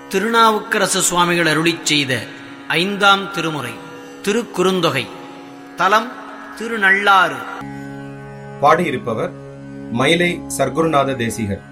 திருநாவுக்கரசு சுவாமிகள் அருளிச் செய்த 5ஆம் திருமுறை திருக்குறுந்தொகை. தலம் திருநள்ளாறு. பாடியிருப்பவர் மயிலை சர்க்குருநாத தேசிகர்.